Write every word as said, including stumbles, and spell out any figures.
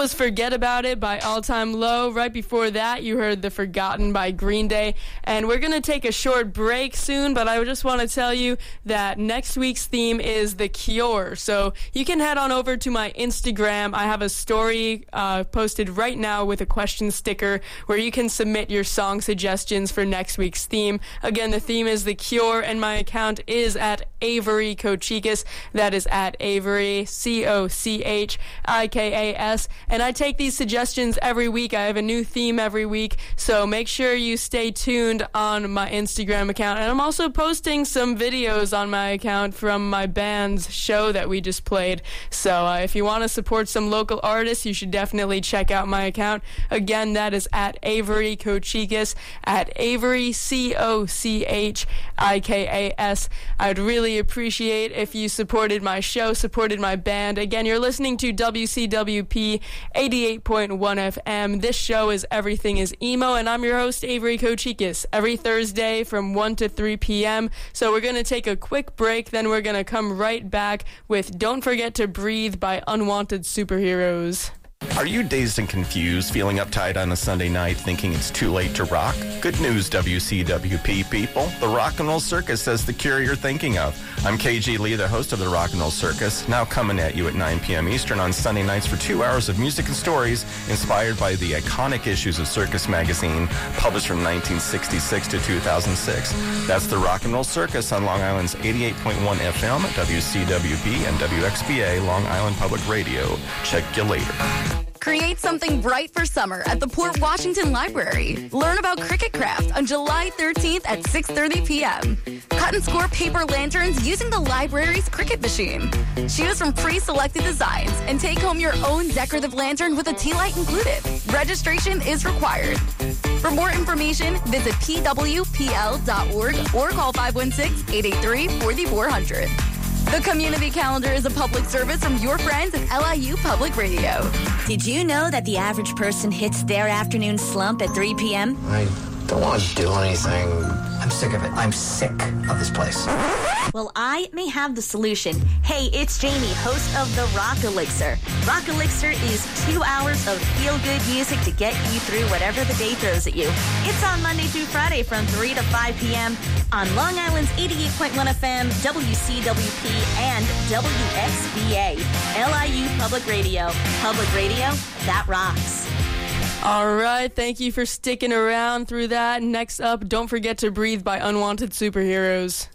was Forget About It by All Time Low. Right before that, you heard The Forgotten by Green Day. And we're going to take a short break soon, but I just want to tell you that next week's theme is The Cure. So you can head on over to my Instagram. I have a story uh, posted right now with a question sticker where you can submit your song suggestions for next week's theme. Again, the theme is The Cure, and my account is at Avery Kochikas. That is at Avery, C O C H I K A S. And I take these suggestions every week. I have a new theme every week, so make sure you stay tuned on my Instagram account. And I'm also posting some videos on my account from my band's show that we just played. So uh, if you want to support some local artists, you should definitely check out my account. Again, that is at Avery Kochikas, at Avery, C O C H I K A S. I'd really appreciate if you supported my show, supported my band. Again, you're listening to W C W P eighty-eight point one F M. This show is Everything is Emo, and I'm your host, Avery Kochikas, every Thursday from one to three p.m. So we're going to take a quick break, then we're going to come right back with Don't Forget to Breathe by Unwanted Superheroes. Are you dazed and confused, feeling uptight on a Sunday night, thinking it's too late to rock? Good news, W C W P people. The Rock and Roll Circus has the cure you're thinking of. I'm K G Lee, the host of the Rock and Roll Circus, now coming at you at nine p.m. Eastern on Sunday nights for two hours of music and stories inspired by the iconic issues of Circus magazine, published from nineteen sixty-six to two thousand six. That's the Rock and Roll Circus on Long Island's eighty-eight point one F M, W C W P, and W X B A, Long Island Public Radio. Check you later. Create something bright for summer at the Port Washington Library. Learn about Cricut Craft on July thirteenth at six thirty p.m. Cut and score paper lanterns using the library's Cricut machine. Choose from pre-selected designs and take home your own decorative lantern with a tea light included. Registration is required. For more information, visit P W P L dot org or call five one six, eight eight three, four four zero zero. The Community Calendar is a public service from your friends at L I U Public Radio. Did you know that the average person hits their afternoon slump at three p.m.? I don't want to do anything. I'm sick of it. I'm sick of this place. Well, I may have the solution. Hey, it's Jamie, host of the Rock Elixir. Rock Elixir is two hours of feel-good music to get you through whatever the day throws at you. It's on Monday through Friday from three to five p.m. on Long Island's eighty-eight point one F M, W C W P, and W X B A. L I U Public Radio. Public radio that rocks. All right, thank you for sticking around through that. Next up, Don't Forget to Breathe by Unwanted Superheroes.